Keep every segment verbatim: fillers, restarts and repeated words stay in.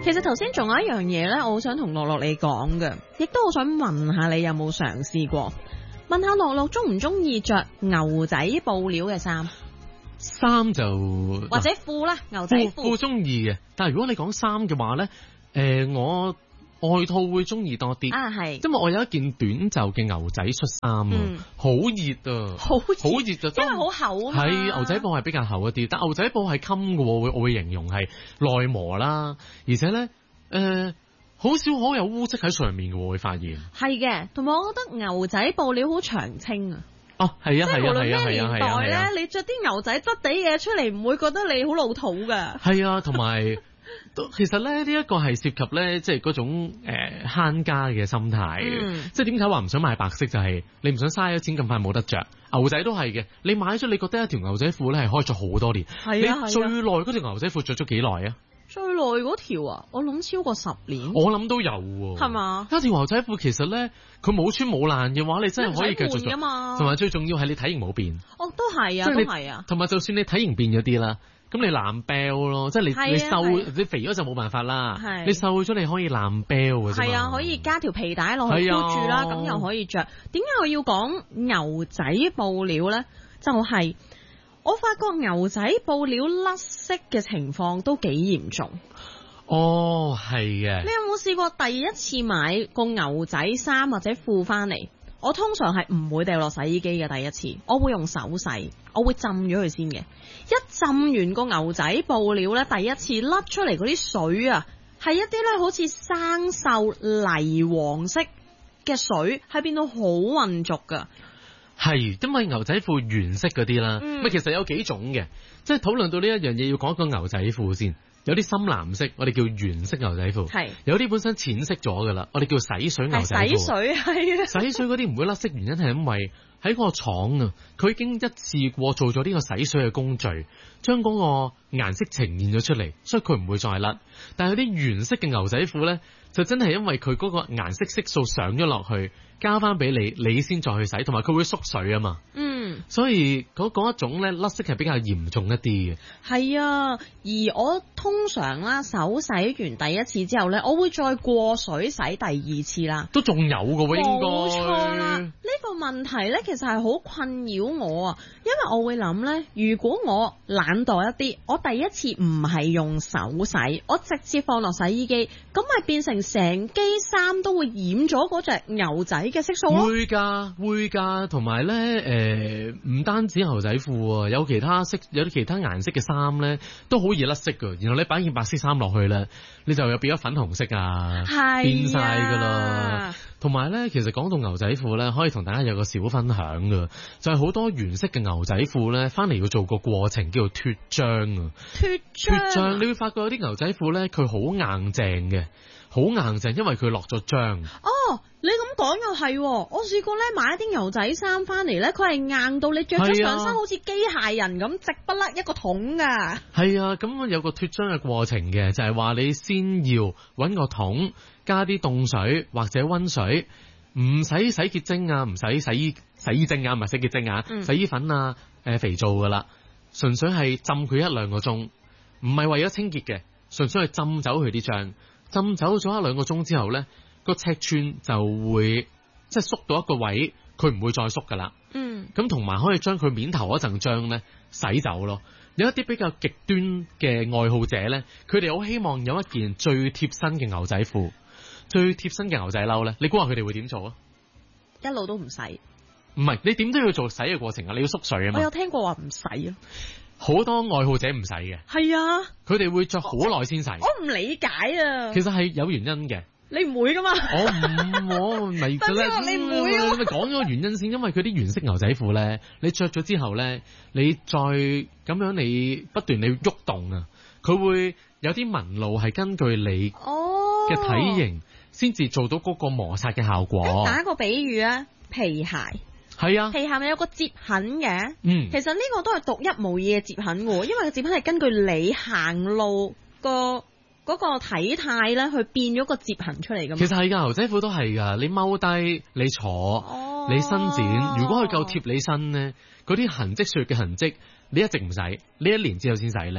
其實頭先仲有一樣嘢咧，我好想同樂樂你講嘅，亦都好想問下你有冇嘗試過？問下樂樂中唔中意着牛仔布料嘅衫？ 衫就或者褲啦，牛仔褲。 褲中意嘅，但係如果你講衫嘅話咧，誒、呃、我外套會中意多啲。 啊係， 因為我有一件短袖嘅牛仔恤衫啊，好熱啊， 好好熱就因為好厚啊嘛。 係牛仔布係比較厚一啲，但牛仔布係襟嘅，我會我會形容係耐磨啦，而且咧誒好少可有污漬喺上面嘅，我會發現。 係嘅，同埋我覺得牛仔布料好長青啊。 哦，係啊， 即係無論咩係啊， 年代係啊，係啊， 咧，你着啲牛仔質地嘢出嚟，唔會覺得你好老土噶。 係啊，同埋其實咧呢一個係涉及咧，即係嗰種誒慳家嘅心態嘅。 嗯即係點解話唔想買白色就係你唔想嘥咗錢咁快冇得着。牛仔都係嘅，你買咗你覺得一條牛仔褲咧係可以着好多年。 係啊， 你最耐嗰條牛仔褲着咗幾耐啊？ 最耐嗰條啊，我諗超過十年。 我諗都有喎。 係嘛？ 一條牛仔褲其實咧，佢冇穿冇爛嘅話，你真係可以繼續㗎嘛。 同埋最重要係你體型冇變。 哦，都係啊，都係啊。 同埋就算你體型變咗啲啦，咁你爛標咯，即係你你瘦你肥咗就冇辦法啦。你瘦咗你可以爛標嘅啫。 係啊，可以加條皮帶落去箍住啦，咁又可以着。點解我要講牛仔布料咧？就係、是。我發覺牛仔布料甩色嘅情況都幾嚴重。 哦，係嘅。 你有冇試過第一次買個牛仔衫或者褲翻嚟？我通常係唔會掉落洗衣機嘅。第一次我會用手洗，我會浸咗佢先嘅。一浸完個牛仔布料呢，第一次甩出嚟嗰啲水啊，係一啲呢好似生鏽泥黃色嘅水，係變到好渾濁噶。 係，因為牛仔褲原色嗰啲啦，咪、嗯、其實有幾種嘅，即係討論到呢一樣嘢，要講一個牛仔褲先。有啲深藍色，我哋叫原色牛仔褲；係有啲本身淺色咗噶啦，我哋叫洗水牛仔褲。洗水係啊，洗水嗰啲唔會甩色，原因係因為喺個廠啊，佢已經一次過做咗呢個洗水嘅工序，將嗰個顏色呈現咗出嚟，所以佢唔會再甩。但係有啲原色嘅牛仔褲咧，就真係因為佢嗰個顏色色素上咗落去，交翻俾你，你先再去洗，同埋佢會縮水啊嘛。嗯，所以嗰嗰一種咧甩色係比較嚴重一啲嘅。係啊，而我通常啦手洗完第一次之後咧，我會再過水洗第二次啦。都仲有㗎喎，應該。冇錯啦，呢、這個問題咧其實係好困擾我啊，因為我會諗咧，如果我懶惰一啲，我第一次唔係用手洗，我直接放落洗衣機，咁咪變成成機衫都會染咗嗰隻牛仔嘅色素咯。會㗎，會㗎，同埋咧誒，唔單止牛仔褲啊，有其他色，有啲其他顏色嘅衫咧，都好易甩色㗎。然後你擺件白色衫落去咧，你就又變咗粉紅色啊，係變晒㗎啦。同埋咧，其實講到牛仔褲咧，可以同大家有個小分享㗎，就係、是、好多原色嘅牛仔褲咧，翻嚟要做個過程叫做脫漿啊。脫脫漿，你會發覺有啲牛仔褲咧，佢好硬淨嘅。好硬淨，因為佢落咗漿。哦，你咁講又係，我試過咧買一啲牛仔衫翻嚟咧，佢係硬到你着咗上身好似機械人咁，直不甩一個桶噶。係啊，咁有個脫漿嘅過程嘅，就係話你先要搵個桶，加啲凍水或者溫水，唔使洗潔精啊，唔使洗衣洗衣精啊，唔係洗潔精啊，嗯、洗衣粉啊，誒、呃、肥皂噶啦，純粹係浸佢一兩個鐘，唔係為咗清潔嘅，純粹係浸走佢啲漿。浸走咗一兩個鐘之後呢，個尺寸就會即係縮到一個位，佢唔會再縮噶啦。嗯，咁同埋可以將佢面頭嗰陣漿呢洗走咯。有一啲比較極端嘅愛好者呢，佢哋好希望有一件最貼身嘅牛仔褲、最貼身嘅牛仔褸呢。你估下佢哋會點做啊？一路都唔洗。唔係，你點都要做洗嘅過程啊！你要縮水啊嘛。我有聽過話唔洗啊。好多愛好者唔洗嘅，係啊，佢哋會着好耐先洗。我唔理解啊。其實係有原因嘅。你唔會噶嘛？我唔，我唔係噶啦。你唔會啊？你咪講咗個原因先，因為佢啲原色牛仔褲咧，你着咗之後咧，你再咁樣你不斷你喐動啊，佢會有啲紋路係根據你嘅體型先至做到嗰個摩擦嘅效果。打個比喻啊，皮鞋。係啊，皮下咪有個折痕嘅，嗯，其實呢個都係獨一無二嘅折痕喎，因為個折痕係根據你行路個嗰個體態咧，去變咗個折痕出嚟噶嘛。其實係噶，牛仔褲都係噶，你踎低，你坐，哦、你伸展，如果佢夠貼你身咧，嗰啲痕跡、血嘅痕跡，你一直唔洗，呢一年之後先洗咧，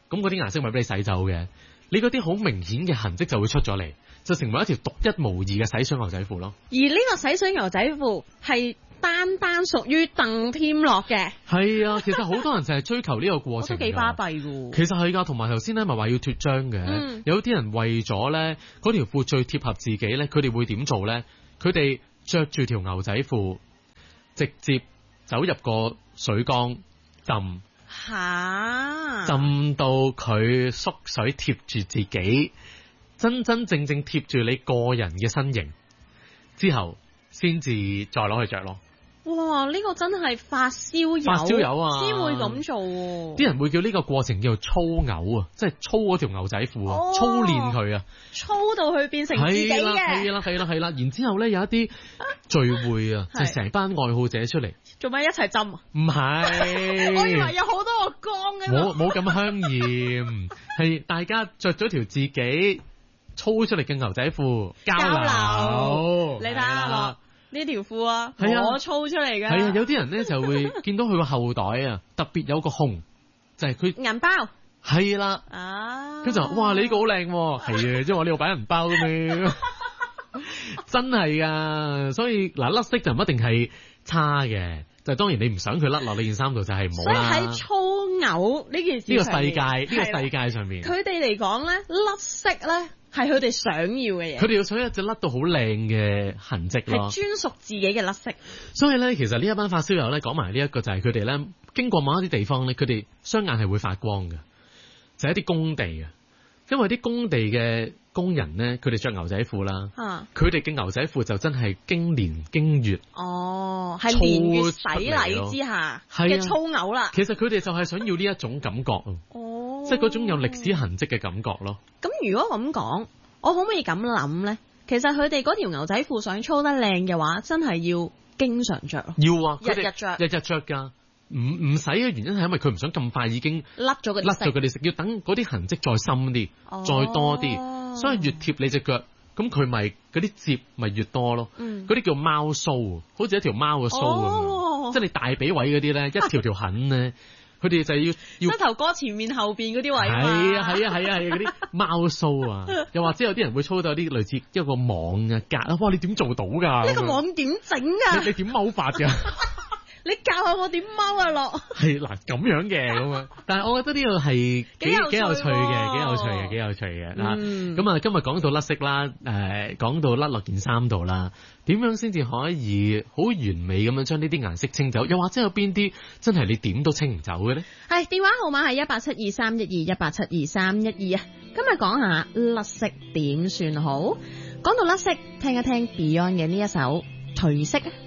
咁嗰啲顏色咪俾你洗走嘅。你嗰啲好明顯嘅痕跡就會出咗嚟，就成為一條獨一無二嘅洗水牛仔褲咯。 而呢個洗水牛仔褲係單單屬於鄧添樂嘅。 係啊，其實好多人就係追求呢個過程。 都幾巴閉㗎。 其實係㗎，同埋頭先咧咪話要脫韁嘅，嗯、有啲人為咗咧嗰條褲最貼合自己咧，佢哋會點做咧？佢哋着住條牛仔褲，直接走入個水缸浸。 吓！ 浸到佢縮水貼住自己，真真正正貼住你個人嘅身形，之後先至再攞去着咯。 哇！呢、這個真係發燒友， 發燒友啊， 先會咁做、啊。 啲人會叫呢個過程叫做操牛啊，即係操嗰條牛仔褲啊，哦、操練佢啊， 操到佢變成自己嘅。 係啦，係啦，係啦。然之後咧有一啲聚會啊，就成班愛好者出嚟。 做咩一齊浸啊？ 唔係， 我以為有好多個缸嘅。 冇冇咁香艷，係大家着咗條自己操出嚟嘅牛仔褲交流。 你睇下咯。呢條褲啊， 係啊， 我操出嚟嘅。 係啊，有啲人咧就會見到佢個後袋啊，特別有個孔，就係佢銀包。 係啦， 啊， 跟住話哇，你呢個好靚，係啊，即係我呢度擺銀包嘅咩？真係啊，所以嗱，甩色就唔一定係差嘅，就當然你唔想佢甩落你件衫度就係唔好啦。 所以喺操牛呢件事， 呢個世界呢個世界上面， 佢哋嚟講咧，甩色咧。係佢哋想要嘅嘢， 佢哋要想一隻甩到好靚嘅痕跡咯， 係專屬自己嘅甩色。 所以咧，其實呢一班發燒友咧，講埋呢一個就係佢哋咧，經過某一啲地方咧，佢哋雙眼係會發光嘅，就係、是、一啲工地啊。因為啲工地嘅工人咧，佢哋着牛仔褲啦，佢哋嘅牛仔褲就真係經年經月， 哦，係年月洗禮之下嘅操牛啦。 其實佢哋就係想要呢一種感覺啊，哦，即係嗰種有歷史痕跡嘅感覺咯。 咁如果咁講，我可唔可以咁諗咧？其實佢哋嗰條牛仔褲想操得靚嘅話，真係要經常着咯。 要啊， 日日着， 日日着噶。唔唔使嘅原因係因為佢唔想咁快已經甩咗嗰啲甩咗佢哋食，要等嗰啲痕跡再深啲，哦、再多啲，所以越貼你隻腳，咁佢咪嗰啲摺咪越多咯。嗰啲、嗯、叫貓鬚，好似一條貓嘅鬚咁樣，哦、即係你大髀位嗰啲咧，一條條痕咧，佢哋就要要膝頭哥前面後邊嗰啲位。 係啊係啊係啊係嗰啲貓鬚啊，又或者有啲人會操到啲類似一個網啊格啊，哇！你點做到㗎？ 呢個網點整啊？ 你你點踎法㗎？ 你教下我點踎啊落？係嗱咁樣嘅咁樣，但係我覺得呢個係幾幾有趣嘅，幾有趣嘅，幾有趣嘅嗱。咁啊，今日講到甩色啦，誒、呃，講到甩落件衫度啦，點樣先至可以好完美咁樣將呢啲顏色清走？又或者有邊啲真係你點都清唔走嘅咧？ 係電話號碼係一八七二三一二一八七二三一二啊。今日講下甩色點算好？講到甩色，聽一聽 Beyond 嘅呢一首《褪色》啊。